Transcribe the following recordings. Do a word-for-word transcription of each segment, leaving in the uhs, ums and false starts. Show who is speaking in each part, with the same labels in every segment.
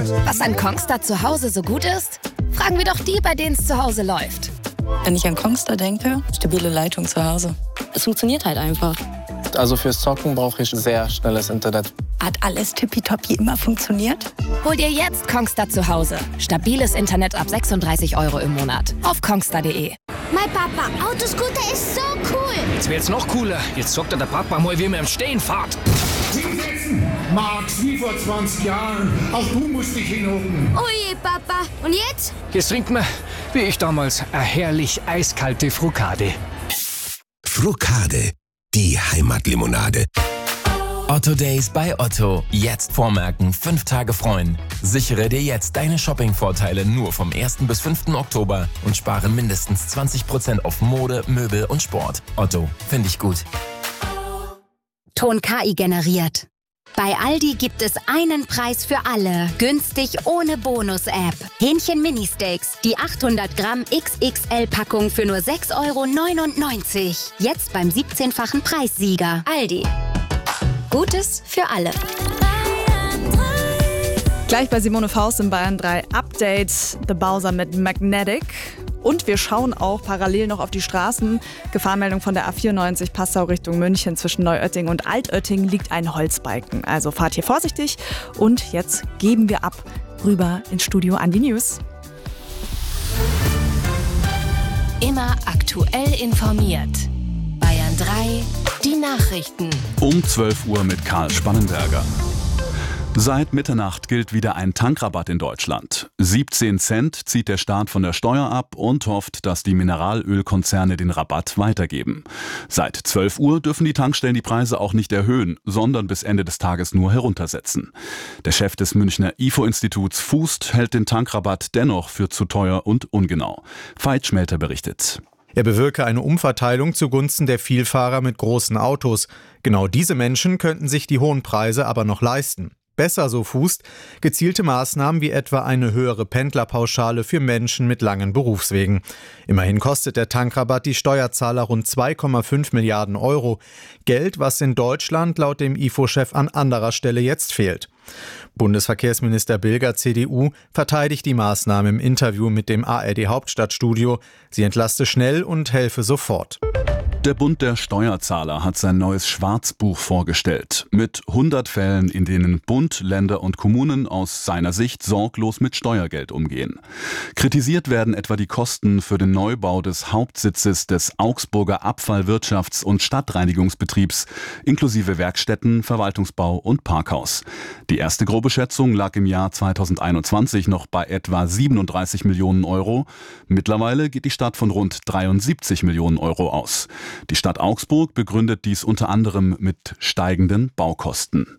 Speaker 1: Was an Kongstar zu Hause so gut ist? Fragen wir doch die, bei denen es zu Hause läuft.
Speaker 2: Wenn ich an Kongstar denke, stabile Leitung zu Hause. Es funktioniert halt einfach.
Speaker 3: Also fürs Zocken brauche ich sehr schnelles Internet.
Speaker 2: Hat alles tippitoppi immer funktioniert?
Speaker 1: Hol dir jetzt Kongstar zu Hause. Stabiles Internet ab sechsunddreißig Euro im Monat. Auf kongstar punkt de.
Speaker 4: Mein Papa, Autoscooter ist so cool.
Speaker 5: Jetzt wird's noch cooler. Jetzt zockt der Papa mal, wie man im Stehen fährt.
Speaker 6: Hinsetzen! Max, wie vor zwanzig Jahren. Auch du musst dich hinhocken.
Speaker 4: Oh je, Papa. Und jetzt?
Speaker 5: Jetzt trinkt man, wie ich damals, eine herrlich eiskalte Frucade.
Speaker 7: Frucade, die Heimatlimonade.
Speaker 8: Otto Days bei Otto. Jetzt vormerken, fünf Tage freuen. Sichere dir jetzt deine Shopping-Vorteile nur vom ersten bis fünften Oktober und spare mindestens zwanzig Prozent auf Mode, Möbel und Sport. Otto, finde ich gut.
Speaker 9: Ton K I generiert. Bei Aldi gibt es einen Preis für alle. Günstig ohne Bonus-App. Hähnchen Mini-Steaks. Die achthundert Gramm X X L-Packung für nur sechs Euro neunundneunzig. Jetzt beim siebzehnfachen Preissieger. Aldi. Gutes für alle.
Speaker 10: Gleich bei Simone Faust im Bayern drei Update. The Bowser mit Magnetic. Und wir schauen auch parallel noch auf die Straßen. Gefahrmeldung von der A vierundneunzig Passau Richtung München. Zwischen Neuötting und Altötting liegt ein Holzbalken. Also fahrt hier vorsichtig. Und jetzt geben wir ab rüber ins Studio an die News.
Speaker 1: Immer aktuell informiert. Bayern drei, die Nachrichten.
Speaker 11: Um zwölf Uhr mit Karl Spannenberger. Seit Mitternacht gilt wieder ein Tankrabatt in Deutschland. siebzehn Cent zieht der Staat von der Steuer ab und hofft, dass die Mineralölkonzerne den Rabatt weitergeben. Seit zwölf Uhr dürfen die Tankstellen die Preise auch nicht erhöhen, sondern bis Ende des Tages nur heruntersetzen. Der Chef des Münchner I F O-Instituts Fußt hält den Tankrabatt dennoch für zu teuer und ungenau. Veit Schmelter berichtet.
Speaker 12: Er bewirke eine Umverteilung zugunsten der Vielfahrer mit großen Autos. Genau diese Menschen könnten sich die hohen Preise aber noch leisten. Besser, so Fußt, gezielte Maßnahmen wie etwa eine höhere Pendlerpauschale für Menschen mit langen Berufswegen. Immerhin kostet der Tankrabatt die Steuerzahler rund zwei Komma fünf Milliarden Euro. Geld, was in Deutschland laut dem I F O-Chef an anderer Stelle jetzt fehlt. Bundesverkehrsminister Bilger, C D U, verteidigt die Maßnahme im Interview mit dem A R D-Hauptstadtstudio. Sie entlaste schnell und helfe sofort.
Speaker 11: Der Bund der Steuerzahler hat sein neues Schwarzbuch vorgestellt. Mit hundert Fällen, in denen Bund, Länder und Kommunen aus seiner Sicht sorglos mit Steuergeld umgehen. Kritisiert werden etwa die Kosten für den Neubau des Hauptsitzes des Augsburger Abfallwirtschafts- und Stadtreinigungsbetriebs, inklusive Werkstätten, Verwaltungsbau und Parkhaus. Die erste grobe Schätzung lag im Jahr zweitausendeinundzwanzig noch bei etwa siebenunddreißig Millionen Euro. Mittlerweile geht die Stadt von rund dreiundsiebzig Millionen Euro aus. Die Stadt Augsburg begründet dies unter anderem mit steigenden Baukosten.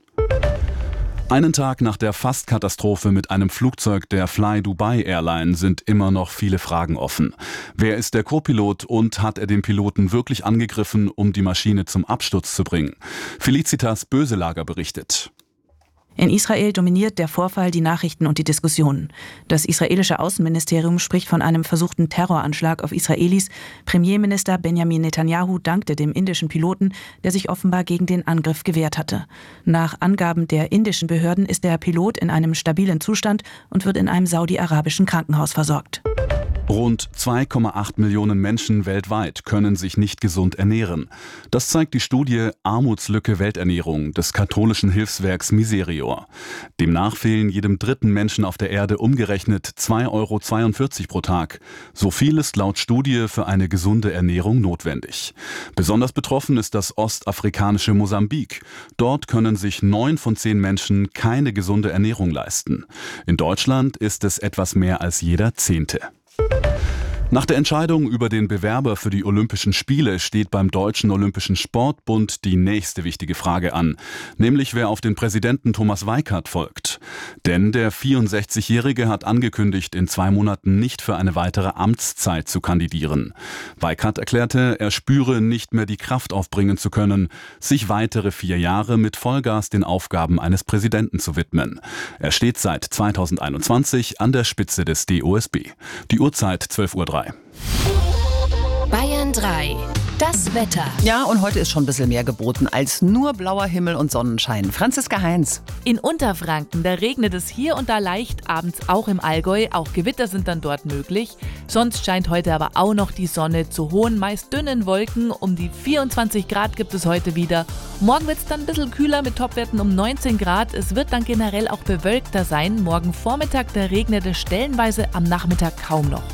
Speaker 11: Einen Tag nach der Fast-Katastrophe mit einem Flugzeug der Fly Dubai Airline sind immer noch viele Fragen offen. Wer ist der Co-Pilot und hat er den Piloten wirklich angegriffen, um die Maschine zum Absturz zu bringen? Felicitas Böselager berichtet.
Speaker 13: In Israel dominiert der Vorfall die Nachrichten und die Diskussionen. Das israelische Außenministerium spricht von einem versuchten Terroranschlag auf Israelis. Premierminister Benjamin Netanyahu dankte dem indischen Piloten, der sich offenbar gegen den Angriff gewehrt hatte. Nach Angaben der indischen Behörden ist der Pilot in einem stabilen Zustand und wird in einem saudi-arabischen Krankenhaus versorgt.
Speaker 11: Rund zwei Komma acht Millionen Menschen weltweit können sich nicht gesund ernähren. Das zeigt die Studie Armutslücke Welternährung des katholischen Hilfswerks Miserior. Demnach fehlen jedem dritten Menschen auf der Erde umgerechnet zwei Euro zweiundvierzig pro Tag. So viel ist laut Studie für eine gesunde Ernährung notwendig. Besonders betroffen ist das ostafrikanische Mosambik. Dort können sich neun von zehn Menschen keine gesunde Ernährung leisten. In Deutschland ist es etwas mehr als jeder Zehnte. Nach der Entscheidung über den Bewerber für die Olympischen Spiele steht beim Deutschen Olympischen Sportbund die nächste wichtige Frage an, nämlich wer auf den Präsidenten Thomas Weikart folgt. Denn der vierundsechzigjährige hat angekündigt, in zwei Monaten nicht für eine weitere Amtszeit zu kandidieren. Weikart erklärte, er spüre nicht mehr die Kraft aufbringen zu können, sich weitere vier Jahre mit Vollgas den Aufgaben eines Präsidenten zu widmen. Er steht seit zweitausendeinundzwanzig an der Spitze des D O S B. Die Uhrzeit zwölf Uhr drei.
Speaker 1: Bayern Bayern drei. Das Wetter.
Speaker 14: Ja, und heute ist schon ein bisschen mehr geboten als nur blauer Himmel und Sonnenschein. Franziska Heinz.
Speaker 15: In Unterfranken, da regnet es hier und da leicht, abends auch im Allgäu. Auch Gewitter sind dann dort möglich. Sonst scheint heute aber auch noch die Sonne zu hohen, meist dünnen Wolken. Um die vierundzwanzig Grad gibt es heute wieder. Morgen wird es dann ein bisschen kühler mit Topwerten um neunzehn Grad. Es wird dann generell auch bewölkter sein. Morgen Vormittag, da regnet es stellenweise, am Nachmittag kaum noch.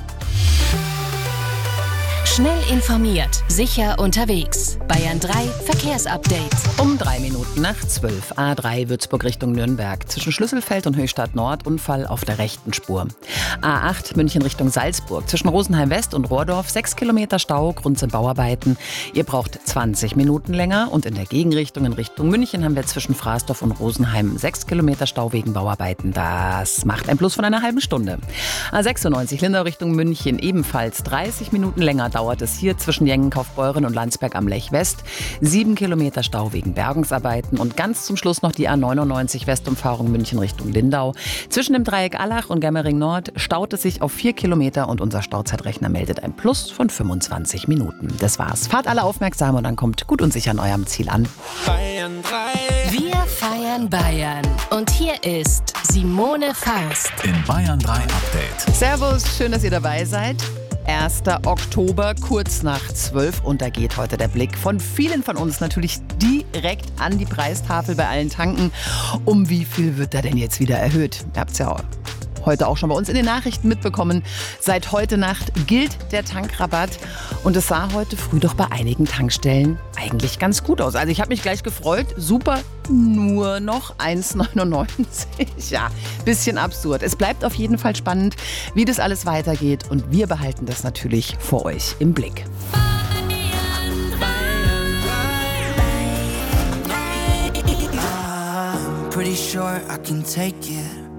Speaker 1: Schnell informiert, sicher unterwegs. Bayern drei Verkehrsupdate.
Speaker 14: Um drei Minuten nach zwölf. A drei Würzburg Richtung Nürnberg. Zwischen Schlüsselfeld und Höchstadt Nord Unfall auf der rechten Spur. A acht München Richtung Salzburg. Zwischen Rosenheim West und Rohrdorf sechs Kilometer Stau. Grund sind Bauarbeiten. Ihr braucht zwanzig Minuten länger. Und in der Gegenrichtung in Richtung München haben wir zwischen Fraßdorf und Rosenheim sechs Kilometer Stau wegen Bauarbeiten. Das macht ein Plus von einer halben Stunde. A sechsundneunzig Lindau Richtung München. Ebenfalls dreißig Minuten länger dauert es hier zwischen Jengen-Kaufbeuren und Landsberg am Lech West. Sieben Kilometer Stau wegen Bergungsarbeiten und ganz zum Schluss noch die A neunundneunzig Westumfahrung München Richtung Lindau. Zwischen dem Dreieck Allach und Germering Nord staut es sich auf vier Kilometer und unser Stauzeitrechner meldet ein Plus von fünfundzwanzig Minuten. Das war's. Fahrt alle aufmerksam und dann kommt gut und sicher an eurem Ziel an.
Speaker 1: Bayern drei. Wir feiern Bayern. Und hier ist Simone Faust.
Speaker 16: In Bayern drei Update.
Speaker 14: Servus, schön, dass ihr dabei seid. erster Oktober, kurz nach zwölf, und da geht heute der Blick von vielen von uns natürlich direkt an die Preistafel bei allen Tanken. Um wie viel wird da denn jetzt wieder erhöht? Ihr habt es ja heute auch schon bei uns in den Nachrichten mitbekommen. Seit heute Nacht gilt der Tankrabatt und es sah heute früh doch bei einigen Tankstellen eigentlich ganz gut aus. Also ich habe mich gleich gefreut. Super, nur noch eins neunundneunzig. Ja, bisschen absurd. Es bleibt auf jeden Fall spannend, wie das alles weitergeht und wir behalten das natürlich für euch im Blick.
Speaker 17: Pretty sure I can take it.